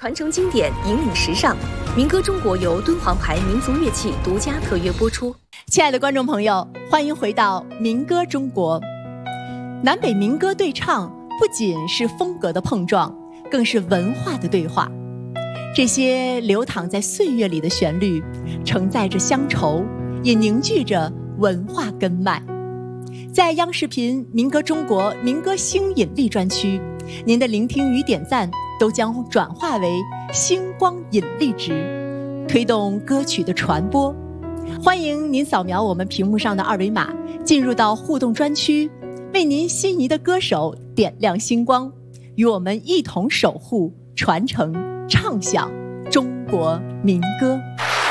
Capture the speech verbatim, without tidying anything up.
传承经典，引领时尚。民歌中国由敦煌牌民族乐器独家特约播出。 亲爱的观众朋友，欢迎回到民歌中国。南北民歌对唱不仅是风格的碰撞，更是文化的对话。这些流淌在岁月里的旋律，承载着乡愁，也凝聚着文化根脉。在央视频民歌中国民歌新引力专区，您的聆听与点赞都将转化为星光引力值，推动歌曲的传播。欢迎您扫描我们屏幕上的二维码，进入到互动专区，为您心仪的歌手点亮星光，与我们一同守护、传承、唱响中国民歌。